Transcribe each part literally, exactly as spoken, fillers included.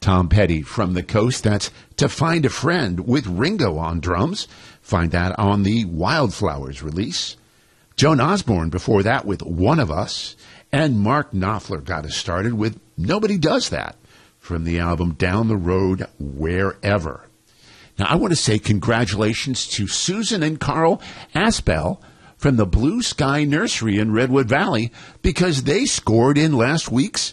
Tom Petty from the Coast. That's To Find a Friend with Ringo on drums. Find that on the Wildflowers release. Joan Osborne before that with One of Us. And Mark Knopfler got us started with Nobody Does That from the album Down the Road Wherever. Now, I want to say congratulations to Susan and Carl Aspel from the Blue Sky Nursery in Redwood Valley because they scored in last week's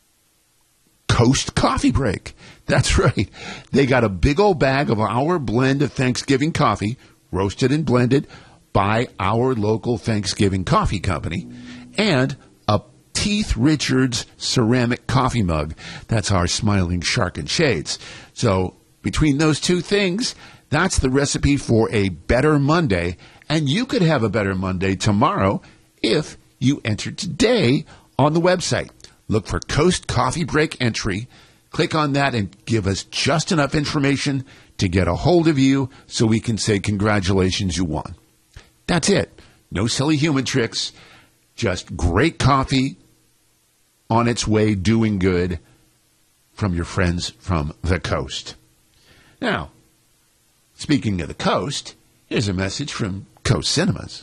Coast Coffee Break. That's right. They got a big old bag of our blend of Thanksgiving coffee, roasted and blended by our local Thanksgiving coffee company, and a Keith Richards ceramic coffee mug. That's our smiling shark and shades. So between those two things, that's the recipe for a better Monday. And you could have a better Monday tomorrow if you enter today on the website. Look for Coast Coffee Break entry. Click on that and give us just enough information to get a hold of you so we can say congratulations, you won. That's it. No silly human tricks. Just great coffee on its way doing good from your friends from the Coast. Now, speaking of the Coast, here's a message from Coast Cinemas.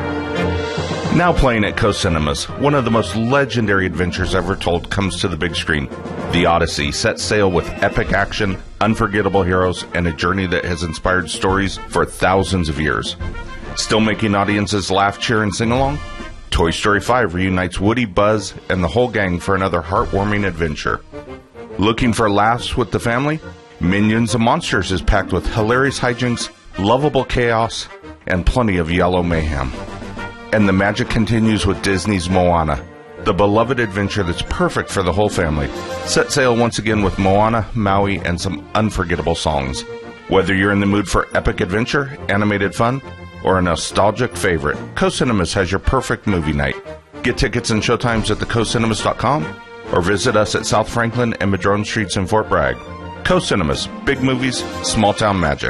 Now playing at Coast Cinemas, one of the most legendary adventures ever told comes to the big screen. The Odyssey sets sail with epic action, unforgettable heroes, and a journey that has inspired stories for thousands of years. Still making audiences laugh, cheer, and sing along? Toy Story five reunites Woody, Buzz, and the whole gang for another heartwarming adventure. Looking for laughs with the family? Minions and Monsters is packed with hilarious hijinks, lovable chaos, and plenty of yellow mayhem. And the magic continues with Disney's Moana, the beloved adventure that's perfect for the whole family. Set sail once again with Moana, Maui, and some unforgettable songs. Whether you're in the mood for epic adventure, animated fun, or a nostalgic favorite, Coast Cinemas has your perfect movie night. Get tickets and showtimes at the coast cinemas dot com or visit us at South Franklin and Madrone Streets in Fort Bragg. Coast Cinemas, big movies, small town magic.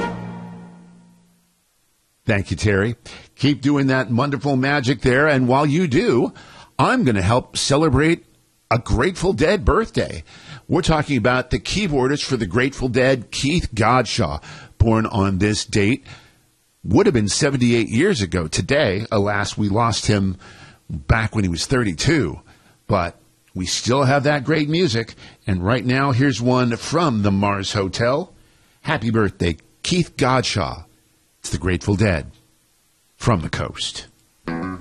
Thank you, Terry. Keep doing that wonderful magic there. And while you do, I'm going to help celebrate a Grateful Dead birthday. We're talking about the keyboardist for the Grateful Dead, Keith Godshaw, born on this date. Would have been seventy-eight years ago today. Alas, we lost him back when he was thirty-two. But we still have that great music. And right now, here's one from the Mars Hotel. Happy birthday, Keith Godshaw. It's the Grateful Dead from the Coast.